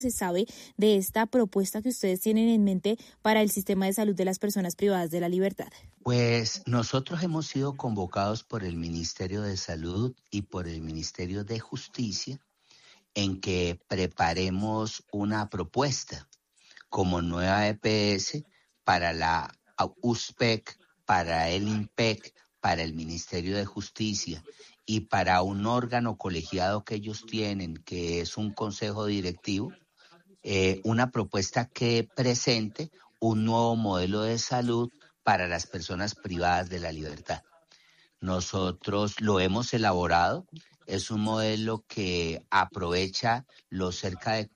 se sabe de esta propuesta que ustedes tienen en mente para el sistema de salud de las personas privadas de la libertad? Pues nosotros hemos sido convocados por el Ministerio de Salud y por el Ministerio de Justicia en que preparemos una propuesta como nueva EPS para la USPEC, para el INPEC, para el Ministerio de Justicia y para un órgano colegiado que ellos tienen, que es un consejo directivo, una propuesta que presente un nuevo modelo de salud para las personas privadas de la libertad. Nosotros lo hemos elaborado, es un modelo que aprovecha los cerca de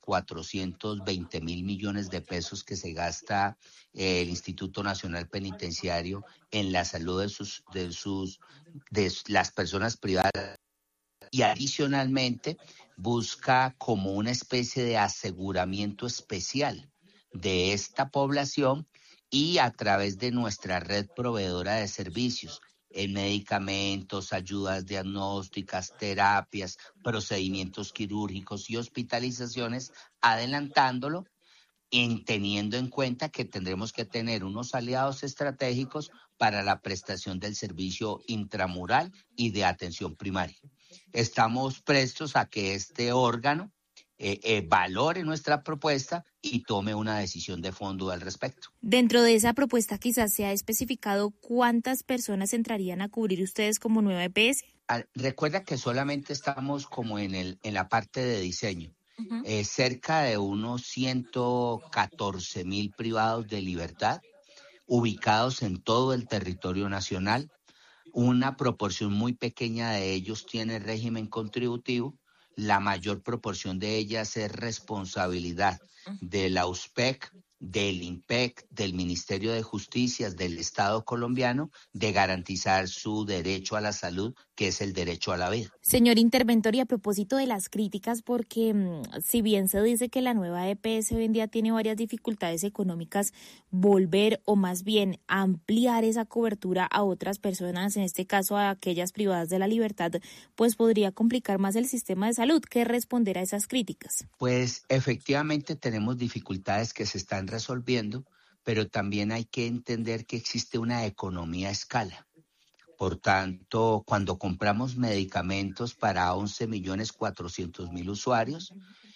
420 millones de pesos que se gasta el Instituto Nacional Penitenciario en la salud de las personas privadas y adicionalmente busca como una especie de aseguramiento especial de esta población y a través de nuestra red proveedora de servicios en medicamentos, ayudas diagnósticas, terapias, procedimientos quirúrgicos y hospitalizaciones, adelantándolo teniendo en cuenta que tendremos que tener unos aliados estratégicos para la prestación del servicio intramural y de atención primaria. Estamos prestos a que este órgano valore nuestra propuesta y tome una decisión de fondo al respecto. Dentro de esa propuesta quizás se ha especificado cuántas personas entrarían a cubrir ustedes como nueva EPS. Recuerda que solamente estamos como en la parte de diseño. Cerca de unos 114,000 privados de libertad ubicados en todo el territorio nacional. Una proporción muy pequeña de ellos tiene régimen contributivo. La mayor proporción de ellas es responsabilidad de la USPEC, del INPEC, del Ministerio de Justicia, del Estado colombiano, de garantizar su derecho a la salud, que es el derecho a la vida. Señor interventor, y a propósito de las críticas, porque si bien se dice que la nueva EPS hoy en día tiene varias dificultades económicas, volver o más bien ampliar esa cobertura a otras personas, en este caso a aquellas privadas de la libertad, pues podría complicar más el sistema de salud. ¿Qué responder a esas críticas? Pues efectivamente tenemos dificultades que se están resolviendo, pero también hay que entender que existe una economía a escala. Por tanto, cuando compramos medicamentos para 11,400,000 usuarios,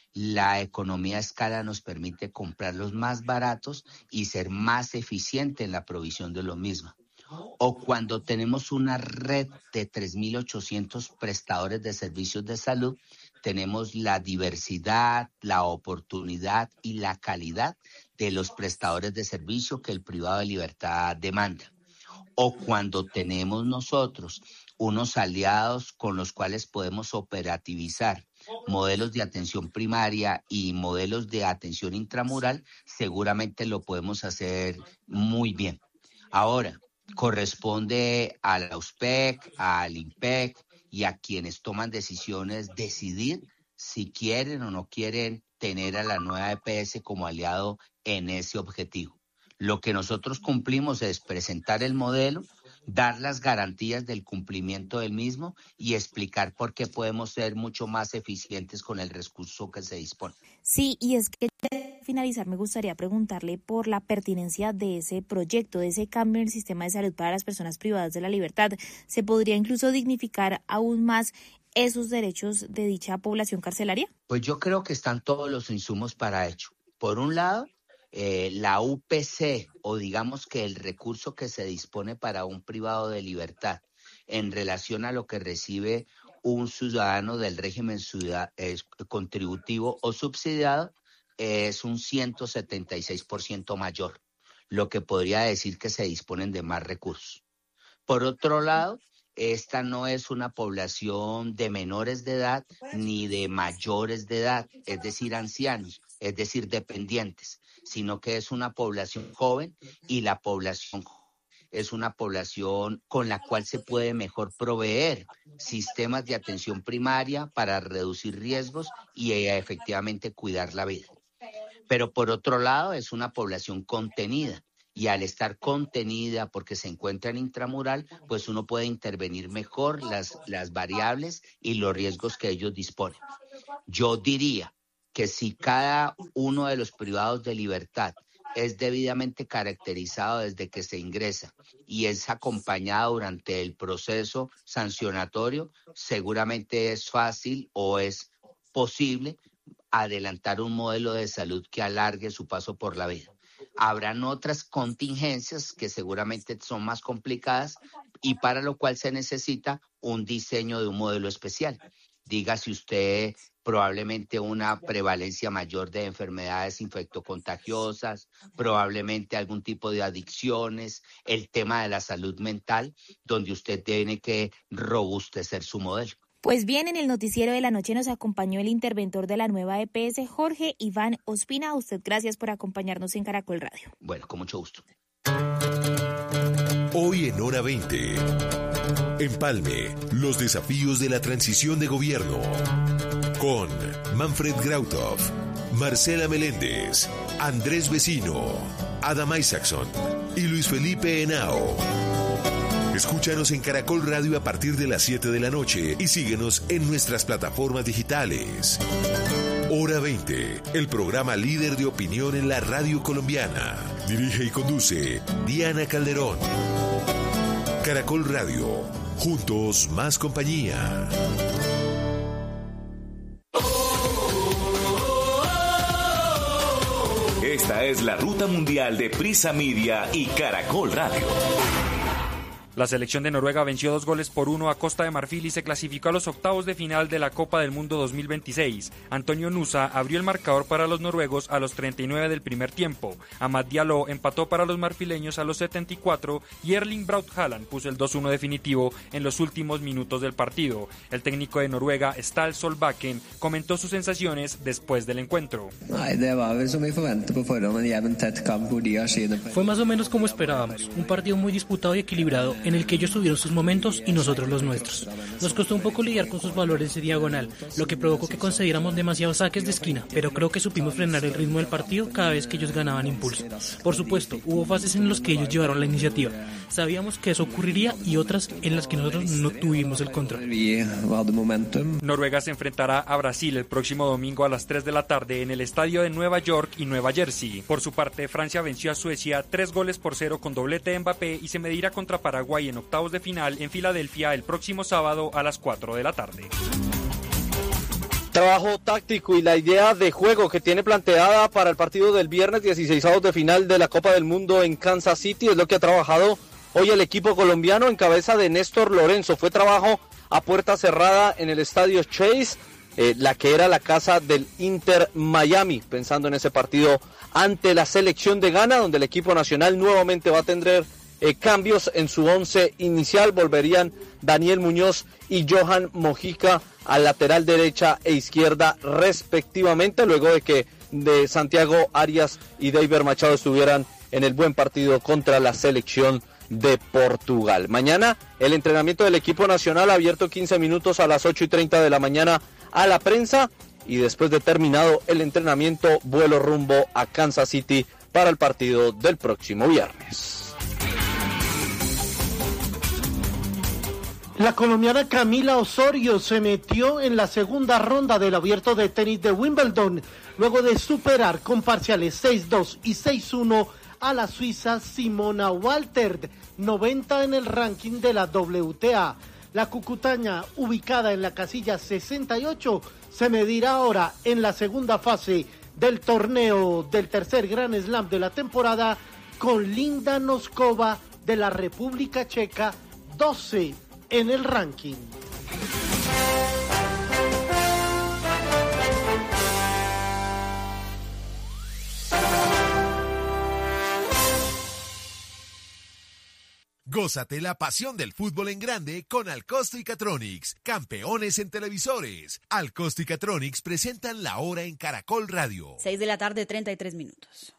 la economía a escala nos permite comprarlos más baratos y ser más eficiente en la provisión de lo mismo. O cuando tenemos una red de 3,800 prestadores de servicios de salud, tenemos la diversidad, la oportunidad y la calidad de los prestadores de servicio que el privado de libertad demanda. O cuando tenemos nosotros unos aliados con los cuales podemos operativizar modelos de atención primaria y modelos de atención intramural, seguramente lo podemos hacer muy bien. Ahora, corresponde a la USPEC, al INPEC y a quienes toman decisiones decidir si quieren o no quieren tener a la nueva EPS como aliado en ese objetivo. Lo que nosotros cumplimos es presentar el modelo, dar las garantías del cumplimiento del mismo y explicar por qué podemos ser mucho más eficientes con el recurso que se dispone. Sí, y es que al finalizar me gustaría preguntarle por la pertinencia de ese proyecto, de ese cambio en el sistema de salud para las personas privadas de la libertad. ¿Se podría incluso dignificar aún más esos derechos de dicha población carcelaria? Pues yo creo que están todos los insumos para ello. Por un lado, la UPC, o digamos que el recurso que se dispone para un privado de libertad en relación a lo que recibe un ciudadano del régimen contributivo o subsidiado, es un 176% mayor, lo que podría decir que se disponen de más recursos. Por otro lado, esta no es una población de menores de edad ni de mayores de edad, es decir, ancianos, es decir, dependientes, sino que es una población joven y la población es una población con la cual se puede mejor proveer sistemas de atención primaria para reducir riesgos y efectivamente cuidar la vida. Pero por otro lado, es una población contenida. Y al estar contenida porque se encuentra en intramural, pues uno puede intervenir mejor las variables y los riesgos que ellos disponen. Yo diría que si cada uno de los privados de libertad es debidamente caracterizado desde que se ingresa y es acompañado durante el proceso sancionatorio, seguramente es fácil o es posible adelantar un modelo de salud que alargue su paso por la vida. Habrán otras contingencias que seguramente son más complicadas y para lo cual se necesita un diseño de un modelo especial. Dígase usted probablemente una prevalencia mayor de enfermedades infectocontagiosas, probablemente algún tipo de adicciones, el tema de la salud mental, donde usted tiene que robustecer su modelo. Pues bien, en el noticiero de la noche nos acompañó el interventor de la nueva EPS, Jorge Iván Ospina. A usted gracias por acompañarnos en Caracol Radio. Bueno, con mucho gusto. Hoy en Hora 20. Empalme, los desafíos de la transición de gobierno. Con Manfred Grauthoff, Marcela Meléndez, Andrés Vecino, Adam Isaacson y Luis Felipe Henao. Escúchanos en Caracol Radio a partir de las 7 de la noche y síguenos en nuestras plataformas digitales. Hora 20, el programa líder de opinión en la radio colombiana. Dirige y conduce Diana Calderón. Caracol Radio, juntos más compañía. Esta es la ruta mundial de Prisa Media y Caracol Radio. La selección de Noruega venció 2-1 a Costa de Marfil y se clasificó a los octavos de final de la Copa del Mundo 2026. Antonio Nusa abrió el marcador para los noruegos a los 39 del primer tiempo. Amad Diallo empató para los marfileños a los 74 y Erling Braut Haaland puso el 2-1 definitivo en los últimos minutos del partido. El técnico de Noruega, Ståle Solbakken, comentó sus sensaciones después del encuentro. Fue más o menos como esperábamos, un partido muy disputado y equilibrado en el que ellos tuvieron sus momentos y nosotros los nuestros. Nos costó un poco lidiar con sus valores de diagonal, lo que provocó que concediéramos demasiados saques de esquina, pero creo que supimos frenar el ritmo del partido cada vez que ellos ganaban impulso. Por supuesto, hubo fases en las que ellos llevaron la iniciativa. Sabíamos que eso ocurriría y otras en las que nosotros no tuvimos el control. Noruega se enfrentará a Brasil el próximo domingo a las 3 de la tarde en el estadio de Nueva York y Nueva Jersey. Por su parte, Francia venció a Suecia 3-0 con doblete de Mbappé y se medirá contra Paraguay en octavos de final en Filadelfia el próximo sábado a las 4 de la tarde. Trabajo táctico y la idea de juego que tiene planteada para el partido del viernes 16avos de final de la Copa del Mundo en Kansas City es lo que ha trabajado hoy el equipo colombiano en cabeza de Néstor Lorenzo. Fue trabajo a puerta cerrada en el estadio Chase, la que era la casa del Inter Miami, pensando en ese partido ante la selección de Ghana, donde el equipo nacional nuevamente va a tener cambios en su once inicial. Volverían Daniel Muñoz y Johan Mojica al lateral derecha e izquierda respectivamente, luego de que de Santiago Arias y David Machado estuvieran en el buen partido contra la selección de Portugal. Mañana el entrenamiento del equipo nacional abierto 15 minutos a las 8:30 de la mañana a la prensa y después de terminado el entrenamiento vuelo rumbo a Kansas City para el partido del próximo viernes. La colombiana Camila Osorio se metió en la segunda ronda del Abierto de Tenis de Wimbledon, luego de superar con parciales 6-2 y 6-1 a la suiza Simona Walter, 90 en el ranking de la WTA. La cucutaña, ubicada en la casilla 68, se medirá ahora en la segunda fase del torneo del tercer Grand Slam de la temporada con Linda Noskova de la República Checa, 12 en el ranking. Gózate la pasión del fútbol en grande con Alcosto y Catronics, campeones en televisores. Alcosto y Catronics presentan la hora en Caracol Radio. 6 de la tarde, 33 minutos.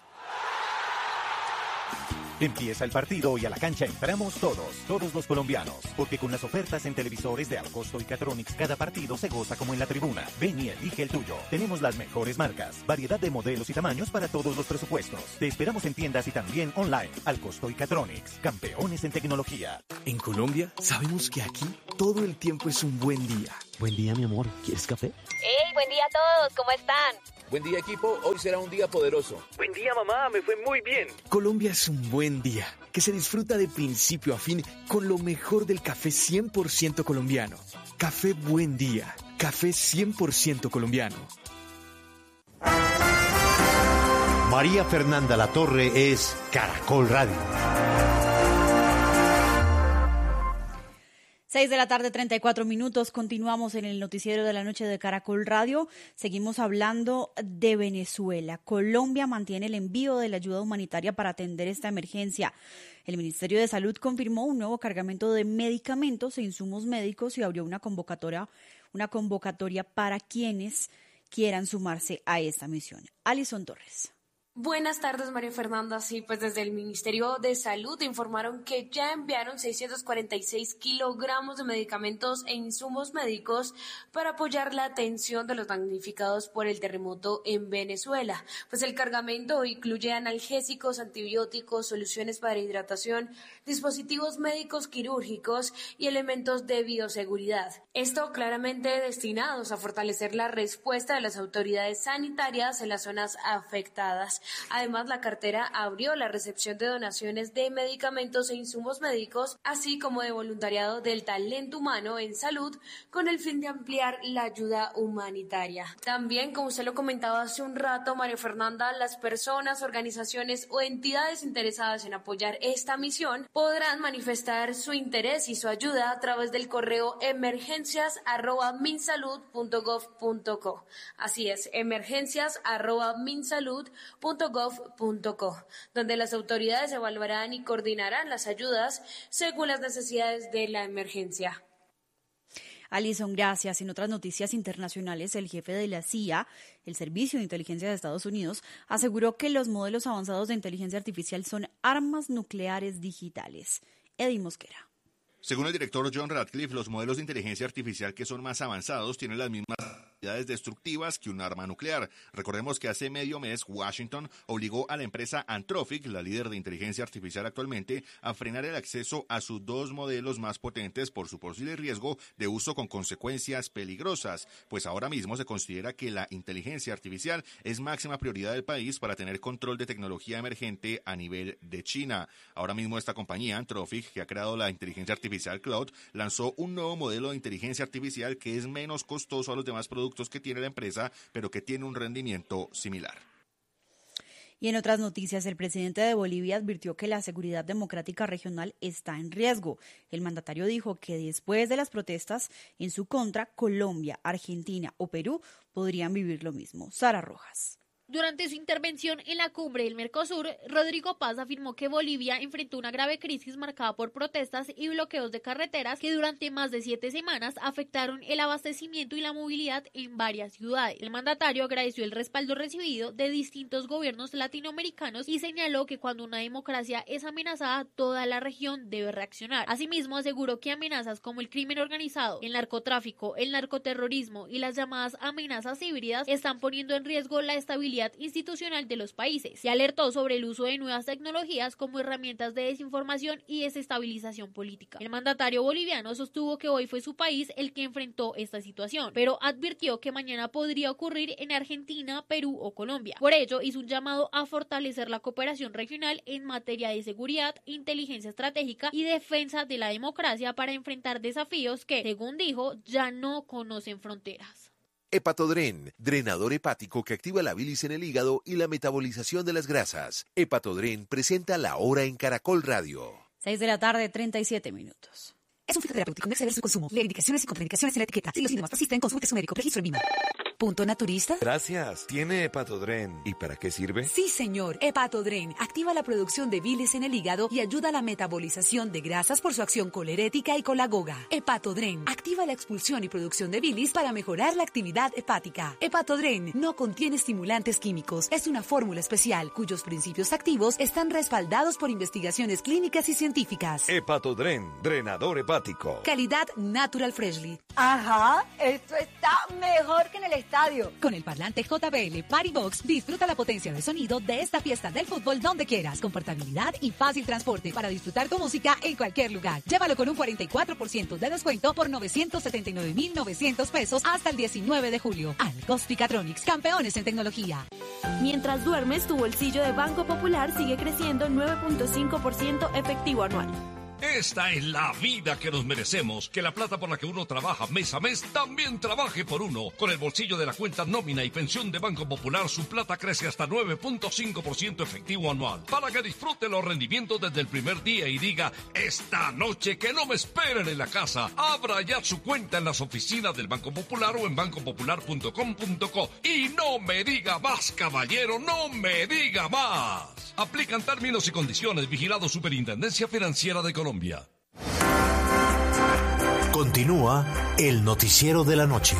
Empieza el partido y a la cancha entramos todos los colombianos, porque con las ofertas en televisores de Alcosto y Catronics cada partido se goza como en la tribuna. Ven y elige el tuyo. Tenemos las mejores marcas, variedad de modelos y tamaños para todos los presupuestos. Te esperamos en tiendas y también online. Alcosto y Catronics, campeones en tecnología. En Colombia sabemos que aquí todo el tiempo es un buen día. Buen día, mi amor. ¿Quieres café? ¡Hey, buen día a todos! ¿Cómo están? Buen día, equipo. Hoy será un día poderoso. Buen día, mamá. Me fue muy bien. Colombia es un buen día, que se disfruta de principio a fin con lo mejor del café 100% colombiano. Café Buen Día. Café 100% colombiano. María Fernanda Latorre es Caracol Radio. 6:34 p.m. Continuamos en el noticiero de la noche de Caracol Radio. Seguimos hablando de Venezuela. Colombia mantiene el envío de la ayuda humanitaria para atender esta emergencia. El Ministerio de Salud confirmó un nuevo cargamento de medicamentos e insumos médicos y abrió una convocatoria para quienes quieran sumarse a esta misión. Alison Torres. Buenas tardes, María Fernanda. Sí, pues desde el Ministerio de Salud informaron que ya enviaron 646 kilogramos de medicamentos e insumos médicos para apoyar la atención de los damnificados por el terremoto en Venezuela. Pues el cargamento incluye analgésicos, antibióticos, soluciones para hidratación, dispositivos médicos quirúrgicos y elementos de bioseguridad. Esto claramente destinados a fortalecer la respuesta de las autoridades sanitarias en las zonas afectadas. Además, la cartera abrió la recepción de donaciones de medicamentos e insumos médicos, así como de voluntariado del talento humano en salud, con el fin de ampliar la ayuda humanitaria. También, como usted lo comentaba hace un rato, María Fernanda, las personas, organizaciones o entidades interesadas en apoyar esta misión podrán manifestar su interés y su ayuda a través del correo emergencias@minsalud.gov.co. Así es, emergencias@minsalud.gov.co, donde las autoridades evaluarán y coordinarán las ayudas según las necesidades de la emergencia. Alison, gracias. En otras noticias internacionales, el jefe de la CIA, el Servicio de Inteligencia de Estados Unidos, aseguró que los modelos avanzados de inteligencia artificial son armas nucleares digitales. Eddie Mosquera. Según el director John Ratcliffe, los modelos de inteligencia artificial que son más avanzados tienen las mismas capacidades destructivas que un arma nuclear. Recordemos que hace medio mes Washington obligó a la empresa Anthropic, la líder de inteligencia artificial actualmente, a frenar el acceso a sus dos modelos más potentes por su posible riesgo de uso con consecuencias peligrosas, pues ahora mismo se considera que la inteligencia artificial es máxima prioridad del país para tener control de tecnología emergente a nivel de China. Ahora mismo esta compañía, Anthropic, que ha creado la inteligencia artificial Cloud, lanzó un nuevo modelo de inteligencia artificial que es menos costoso a los demás productos que tiene la empresa, pero que tiene un rendimiento similar. Y en otras noticias, el presidente de Bolivia advirtió que la seguridad democrática regional está en riesgo. El mandatario dijo que después de las protestas en su contra, Colombia, Argentina o Perú podrían vivir lo mismo. Sara Rojas. Durante su intervención en la cumbre del Mercosur, Rodrigo Paz afirmó que Bolivia enfrentó una grave crisis marcada por protestas y bloqueos de carreteras que durante más de 7 semanas afectaron el abastecimiento y la movilidad en varias ciudades. El mandatario agradeció el respaldo recibido de distintos gobiernos latinoamericanos y señaló que cuando una democracia es amenazada, toda la región debe reaccionar. Asimismo, aseguró que amenazas como el crimen organizado, el narcotráfico, el narcoterrorismo y las llamadas amenazas híbridas están poniendo en riesgo la estabilidad institucional de los países y alertó sobre el uso de nuevas tecnologías como herramientas de desinformación y desestabilización política. El mandatario boliviano sostuvo que hoy fue su país el que enfrentó esta situación, pero advirtió que mañana podría ocurrir en Argentina, Perú o Colombia. Por ello, hizo un llamado a fortalecer la cooperación regional en materia de seguridad, inteligencia estratégica y defensa de la democracia para enfrentar desafíos que, según dijo, ya no conocen fronteras. Hepatodren, drenador hepático que activa la bilis en el hígado y la metabolización de las grasas. Hepatodren presenta La Hora en Caracol Radio. 6:37 p.m. Es un fitoterapéutico, no exceder su consumo. Lee indicaciones y contraindicaciones en la etiqueta. Si los síntomas persisten, consulte a su médico. Registro en VIMA. ¿Punto naturista? Gracias. ¿Tiene Hepatodren? ¿Y para qué sirve? Sí, señor. Hepatodren activa la producción de bilis en el hígado y ayuda a la metabolización de grasas por su acción colerética y colagoga. Hepatodren activa la expulsión y producción de bilis para mejorar la actividad hepática. Hepatodren no contiene estimulantes químicos. Es una fórmula especial cuyos principios activos están respaldados por investigaciones clínicas y científicas. Hepatodren, drenador hepático. Calidad Natural Freshly. Ajá, esto está mejor que en el estadio. Con el parlante JBL Party Box, disfruta la potencia de sonido de esta fiesta del fútbol donde quieras, con portabilidad y fácil transporte para disfrutar tu música en cualquier lugar. Llévalo con un 44% de descuento por 979.900 pesos hasta el 19 de julio. Algosticatronics, campeones en tecnología. Mientras duermes, tu bolsillo de Banco Popular sigue creciendo 9.5% efectivo anual. Esta es la vida que nos merecemos, que la plata por la que uno trabaja mes a mes también trabaje por uno. Con el bolsillo de la cuenta nómina y pensión de Banco Popular, su plata crece hasta 9.5% efectivo anual, para que disfrute los rendimientos desde el primer día y diga, esta noche que no me esperen en la casa. Abra ya su cuenta en las oficinas del Banco Popular o en bancopopular.com.co. Y no me diga más, caballero, no me diga más. Aplican términos y condiciones. Vigilado Superintendencia Financiera de Colombia. Continúa el noticiero de la noche.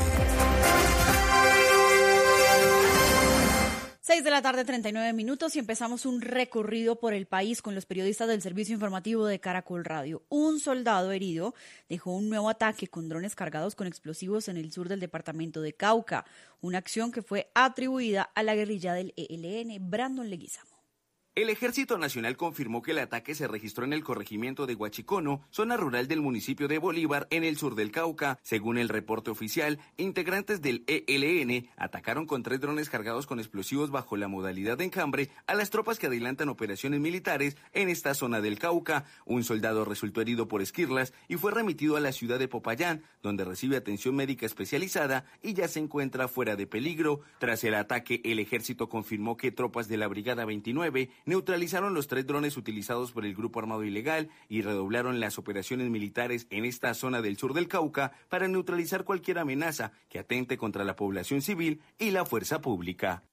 6:39 y empezamos un recorrido por el país con los periodistas del servicio informativo de Caracol Radio. Un soldado herido dejó un nuevo ataque con drones cargados con explosivos en el sur del departamento de Cauca, una acción que fue atribuida a la guerrilla del ELN. Brandon Leguizamo. El Ejército Nacional confirmó que el ataque se registró en el corregimiento de Huachicono, zona rural del municipio de Bolívar, en el sur del Cauca. Según el reporte oficial, integrantes del ELN atacaron con 3 drones cargados con explosivos bajo la modalidad de enjambre a las tropas que adelantan operaciones militares en esta zona del Cauca. Un soldado resultó herido por esquirlas y fue remitido a la ciudad de Popayán, donde recibe atención médica especializada y ya se encuentra fuera de peligro. Tras el ataque, el ejército confirmó que tropas de la Brigada 29 neutralizaron los 3 drones utilizados por el grupo armado ilegal y redoblaron las operaciones militares en esta zona del sur del Cauca para neutralizar cualquier amenaza que atente contra la población civil y la fuerza pública.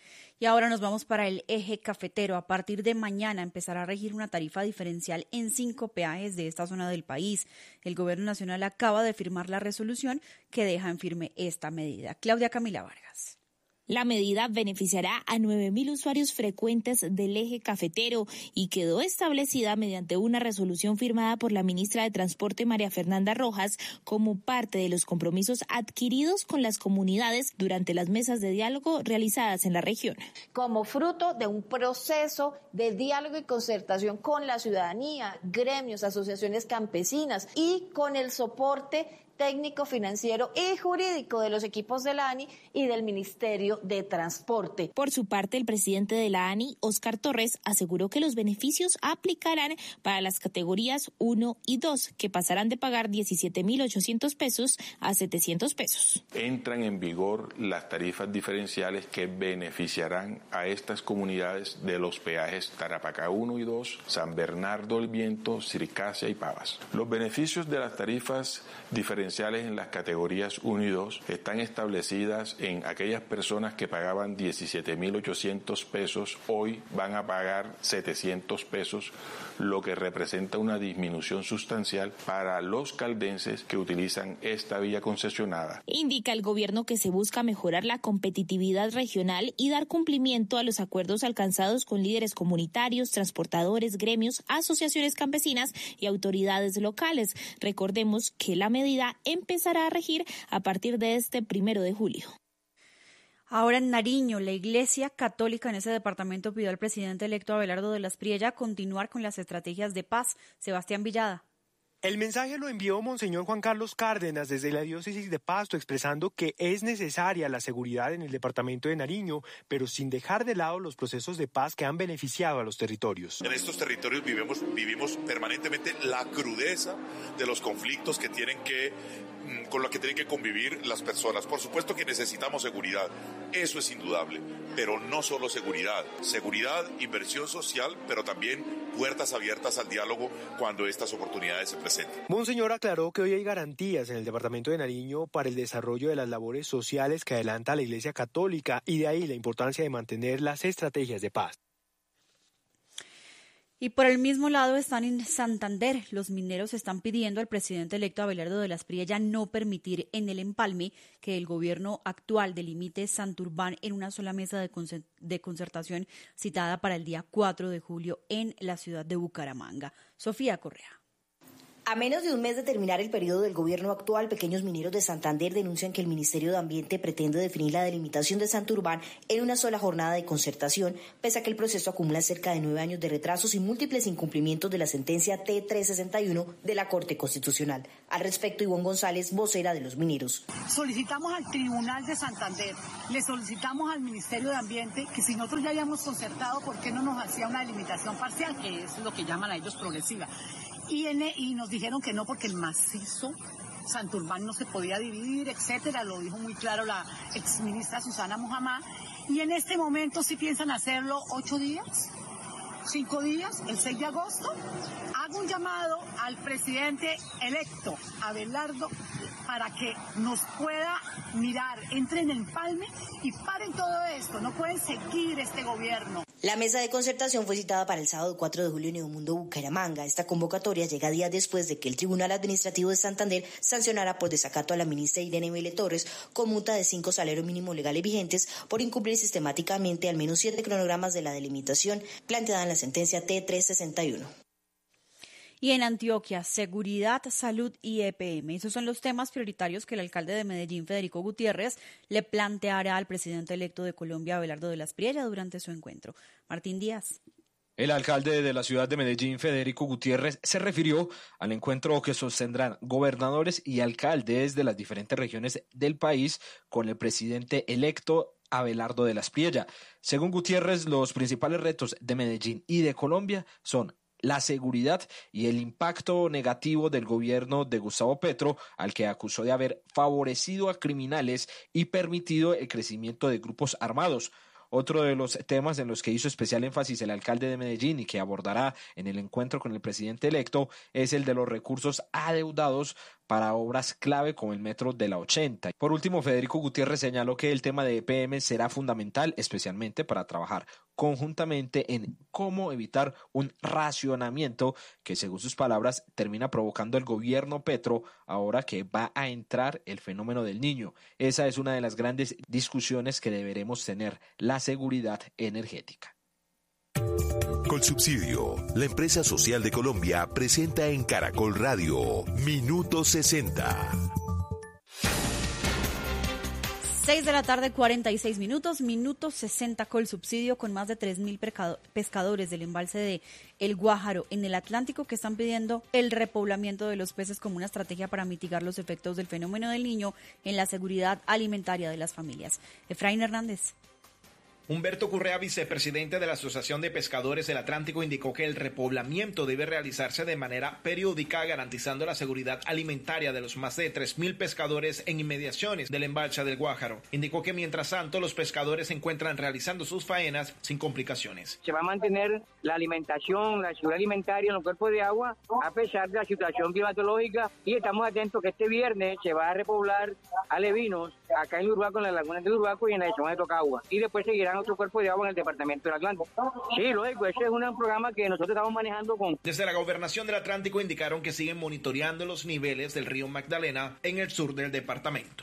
Y ahora nos vamos para el eje cafetero. A partir de mañana empezará a regir una tarifa diferencial en 5 peajes de esta zona del país. El Gobierno Nacional acaba de firmar la resolución que deja en firme esta medida. Claudia Camila Vargas. La medida beneficiará a 9.000 usuarios frecuentes del eje cafetero y quedó establecida mediante una resolución firmada por la ministra de Transporte María Fernanda Rojas como parte de los compromisos adquiridos con las comunidades durante las mesas de diálogo realizadas en la región. Como fruto de un proceso de diálogo y concertación con la ciudadanía, gremios, asociaciones campesinas y con el soporte técnico, financiero y jurídico de los equipos de la ANI y del Ministerio de Transporte. Por su parte, el presidente de la ANI, Óscar Torres, aseguró que los beneficios aplicarán para las categorías 1 y 2, que pasarán de pagar 17.800 pesos a 700 pesos. Entran en vigor las tarifas diferenciales que beneficiarán a estas comunidades de los peajes Tarapacá 1 y 2, San Bernardo del Viento, Circasia y Pavas. Los beneficios de las tarifas diferenciales en las categorías 1 y 2 están establecidas en aquellas personas que pagaban 17.800 pesos, hoy van a pagar 700 pesos, lo que representa una disminución sustancial para los caldenses que utilizan esta vía concesionada. Indica el gobierno que se busca mejorar la competitividad regional y dar cumplimiento a los acuerdos alcanzados con líderes comunitarios, transportadores, gremios, asociaciones campesinas y autoridades locales. Recordemos que la medida empezará a regir a partir de este 1 de julio. Ahora en Nariño, la Iglesia Católica en ese departamento pidió al presidente electo Abelardo de la Espriella continuar con las estrategias de paz. Sebastián Villada. El mensaje lo envió Monseñor Juan Carlos Cárdenas desde la diócesis de Pasto, expresando que es necesaria la seguridad en el departamento de Nariño, pero sin dejar de lado los procesos de paz que han beneficiado a los territorios. En estos territorios vivimos permanentemente la crudeza de los conflictos con los que tienen que convivir las personas. Por supuesto que necesitamos seguridad, eso es indudable, pero no solo seguridad, inversión social, pero también puertas abiertas al diálogo cuando estas oportunidades se presenten. Monseñor aclaró que hoy hay garantías en el departamento de Nariño para el desarrollo de las labores sociales que adelanta la Iglesia Católica y de ahí la importancia de mantener las estrategias de paz. Y por el mismo lado están en Santander. Los mineros están pidiendo al presidente electo Abelardo de la Espriella no permitir en el empalme que el gobierno actual delimite Santurbán en una sola mesa de concertación citada para el día 4 de julio en la ciudad de Bucaramanga. Sofía Correa. A menos de un mes de terminar el periodo del gobierno actual, pequeños mineros de Santander denuncian que el Ministerio de Ambiente pretende definir la delimitación de Santurbán en una sola jornada de concertación, pese a que el proceso acumula cerca de 9 años de retrasos y múltiples incumplimientos de la sentencia T361 de la Corte Constitucional. Al respecto, Ivonne González, vocera de los mineros. Solicitamos al Tribunal de Santander, le solicitamos al Ministerio de Ambiente que si nosotros ya habíamos concertado, ¿por qué no nos hacía una delimitación parcial, que es lo que llaman a ellos progresiva? Y nos dijeron que no, porque el macizo Santurbán no se podía dividir, etcétera, lo dijo muy claro la exministra Susana Mujamá, y en este momento sí piensan hacerlo 8 días, 5 días, el 6 de agosto. Hago un llamado al presidente electo, Abelardo, para que nos pueda mirar, entren en Empalme y paren todo esto, no pueden seguir este gobierno. La mesa de concertación fue citada para el sábado 4 de julio en Neomundo, Bucaramanga. Esta convocatoria llega días después de que el Tribunal Administrativo de Santander sancionara por desacato a la ministra Irene Vélez Torres con multa de 5 salarios mínimos legales vigentes por incumplir sistemáticamente al menos 7 cronogramas de la delimitación planteada en la sentencia T361. Y en Antioquia, seguridad, salud y EPM. Esos son los temas prioritarios que el alcalde de Medellín, Federico Gutiérrez, le planteará al presidente electo de Colombia, Abelardo de la Espriella, durante su encuentro. Martín Díaz. El alcalde de la ciudad de Medellín, Federico Gutiérrez, se refirió al encuentro que sostendrán gobernadores y alcaldes de las diferentes regiones del país con el presidente electo Abelardo de la Espriella. Según Gutiérrez, los principales retos de Medellín y de Colombia son la seguridad y el impacto negativo del gobierno de Gustavo Petro, al que acusó de haber favorecido a criminales y permitido el crecimiento de grupos armados. Otro de los temas en los que hizo especial énfasis el alcalde de Medellín y que abordará en el encuentro con el presidente electo es el de los recursos adeudados para obras clave como el metro de la 80. Por último, Federico Gutiérrez señaló que el tema de EPM será fundamental, especialmente para trabajar conjuntamente en cómo evitar un racionamiento que, según sus palabras, termina provocando el gobierno Petro ahora que va a entrar el fenómeno del Niño. Esa es una de las grandes discusiones que deberemos tener, la seguridad energética. Colsubsidio, la empresa social de Colombia, presenta en Caracol Radio Minuto 60. 6 de la tarde, 46 minutos, minuto 60 Colsubsidio, con más de 3.000 pescadores del embalse de El Guájaro en el Atlántico que están pidiendo el repoblamiento de los peces como una estrategia para mitigar los efectos del fenómeno del Niño en la seguridad alimentaria de las familias. Efraín Hernández. Humberto Correa, vicepresidente de la Asociación de Pescadores del Atlántico, indicó que el repoblamiento debe realizarse de manera periódica, garantizando la seguridad alimentaria de los más de 3.000 pescadores en inmediaciones del embalse del Guájaro. Indicó que mientras tanto los pescadores se encuentran realizando sus faenas sin complicaciones. Se va a mantener la alimentación, la seguridad alimentaria en los cuerpos de agua a pesar de la situación climatológica, y estamos atentos que este viernes se va a repoblar alevinos acá en Urbaco, en las lagunas del Urbaco y en la zona de Tocagua, y después seguirán otro cuerpo de agua en el departamento del Atlántico. Sí, lógico, ese es un programa que nosotros estamos manejando con... Desde la Gobernación del Atlántico indicaron que siguen monitoreando los niveles del río Magdalena en el sur del departamento.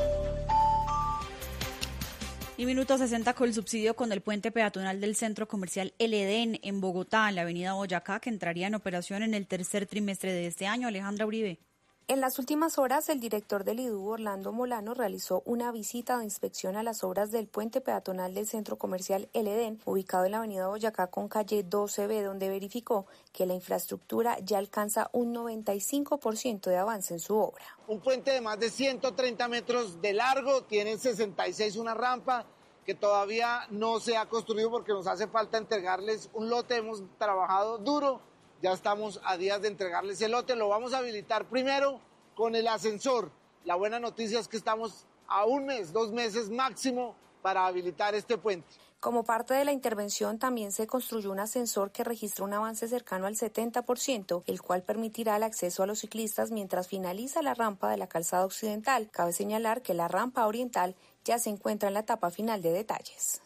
Y minuto 60 Colsubsidio con el puente peatonal del centro comercial El Edén en Bogotá, en la avenida Boyacá, que entraría en operación en el tercer trimestre de este año. Alejandra Uribe. En las últimas horas, el director del IDU, Orlando Molano, realizó una visita de inspección a las obras del puente peatonal del centro comercial El Edén, ubicado en la avenida Boyacá con calle 12B, donde verificó que la infraestructura ya alcanza un 95% de avance en su obra. Un puente de más de 130 metros de largo, tiene 66 una rampa que todavía no se ha construido porque nos hace falta entregarles un lote. Hemos trabajado duro. Ya estamos a días de entregarles el lote, lo vamos a habilitar primero con el ascensor. La buena noticia es que estamos a 1 mes, 2 meses máximo para habilitar este puente. Como parte de la intervención también se construyó un ascensor que registra un avance cercano al 70%, el cual permitirá el acceso a los ciclistas mientras finaliza la rampa de la calzada occidental. Cabe señalar que la rampa oriental ya se encuentra en la etapa final de detalles.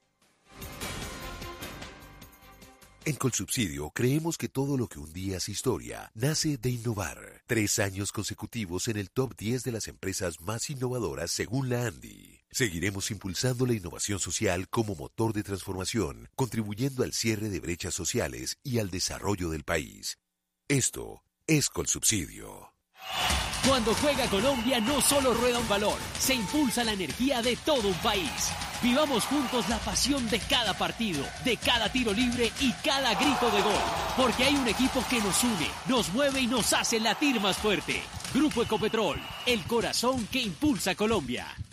En Colsubsidio creemos que todo lo que un día es historia nace de innovar. 3 años consecutivos en el top 10 de las empresas más innovadoras según la ANDI. Seguiremos impulsando la innovación social como motor de transformación, contribuyendo al cierre de brechas sociales y al desarrollo del país. Esto es Colsubsidio. Cuando juega Colombia no solo rueda un balón, se impulsa la energía de todo un país. Vivamos juntos la pasión de cada partido, de cada tiro libre y cada grito de gol. Porque hay un equipo que nos une, nos mueve y nos hace latir más fuerte. Grupo Ecopetrol, el corazón que impulsa Colombia.